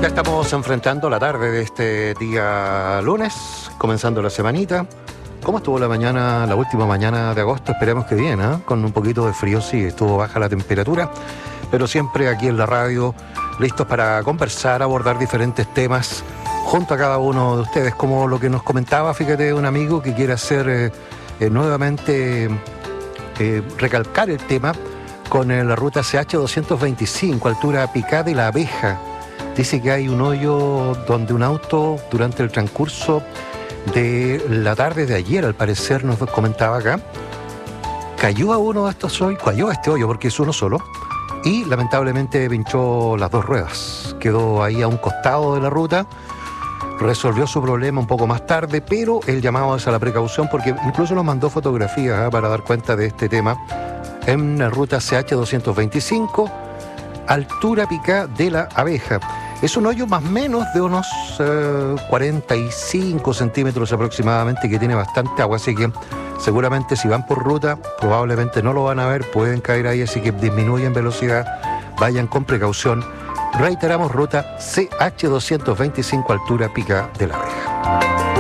Ya estamos enfrentando la tarde de este día lunes, comenzando la semanita. ¿Cómo estuvo la mañana, la última mañana de agosto? Esperemos que bien, ¿eh? Con un poquito de frío, sí, estuvo baja la temperatura, pero siempre aquí en la radio, listos para conversar, abordar diferentes temas junto a cada uno de ustedes, como lo que nos comentaba, fíjate, un amigo que quiere hacer nuevamente recalcar el tema con la ruta CH225, altura Picada y La Abeja. Dice que hay un hoyo donde un auto, durante el transcurso de la tarde de ayer, al parecer nos comentaba acá, cayó a uno de estos hoyos, cayó a este hoyo porque es uno solo, y lamentablemente pinchó las dos ruedas. Quedó ahí a un costado de la ruta, resolvió su problema un poco más tarde, pero el llamado es a la precaución porque incluso nos mandó fotografías para dar cuenta de este tema en la ruta CH225, altura Picada de La Abeja. Es un hoyo más o menos de unos 45 centímetros aproximadamente, que tiene bastante agua, así que seguramente si van por ruta probablemente no lo van a ver, pueden caer ahí, así que disminuyen velocidad, vayan con precaución. Reiteramos, ruta CH225, altura Picada de La Abeja.